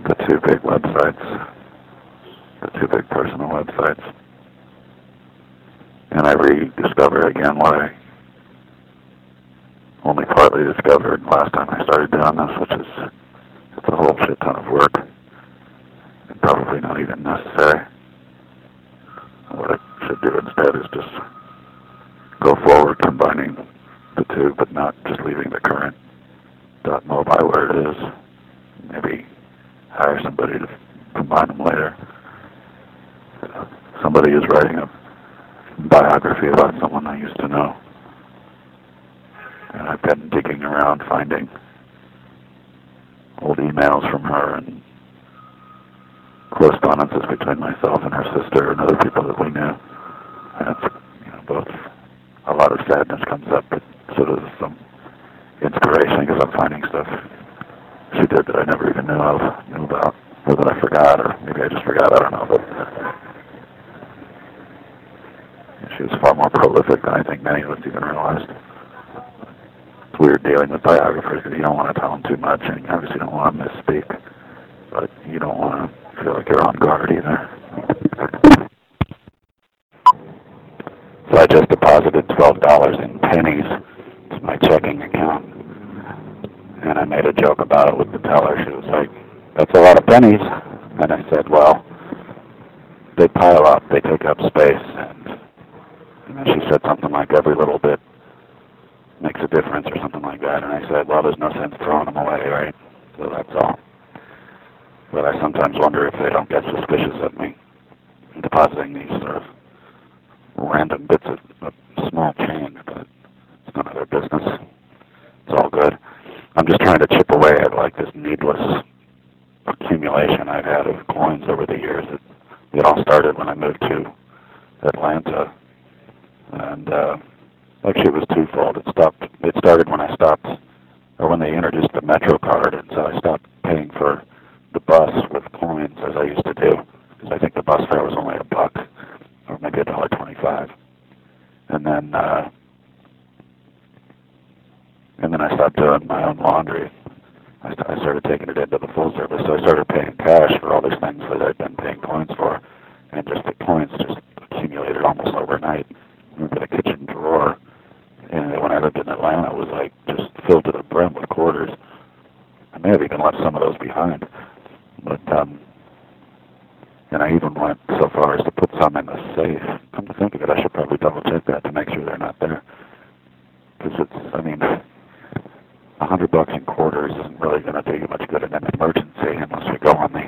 the two big websites, the two big personal websites. And I rediscover again what I only partly discovered last time I started doing this, which is it's a whole shit ton of work and probably not even necessary. What I should do instead is just go forward combining the two, but not just leaving the current .mobile where it is. Maybe hire somebody to combine them later. Somebody is writing a biography about someone I used to know. And I've been digging around finding old emails from her and correspondences between myself and her sister and other people that we knew. And it's, both a lot of sadness comes up, but sort of some inspiration because I'm finding stuff she did that I never even knew about, or that I forgot, or maybe I just forgot, I don't know, but she was far more prolific than I think many of us even realized. It's weird dealing with biographers because you don't want to tell them too much, and you obviously don't want to misspeak, but you don't want to feel like you're on guard either. So I just deposited $12 in pennies to my checking account, and I made a joke about it with the teller. She was like, "That's a lot of pennies." And I said, "Well, they pile up, they take up space." And then she said something like, "Every little bit makes a difference," or something like that. And I said, "Well, there's no sense throwing them away, right? So that's all. But I sometimes wonder if they don't get suspicious of me depositing these sort of random bits of small change, but it's none of their business. It's all good. I'm just trying to chip away at like this needless accumulation I've had of coins over the years. It all started when I moved to Atlanta, and actually it was twofold. It started when I stopped, or when they introduced the Metro card, and so I stopped paying for the bus with coins as I used to do, because I think the bus fare was only $1, or maybe $1.25. And then I stopped doing my own laundry. I started taking it into the full service, so I started paying cash for all these things that I'd been paying coins for, and just the coins just accumulated almost overnight. I remember the kitchen drawer, and when I lived in Atlanta, it was like just filled to the brim with quarters. I may have even left some of those behind, but and I even went so far as to put some in the safe. Come to think of it, I should probably double check that to make sure they're not there, because $100 in quarters isn't really going to do you much good in an emergency unless you go on the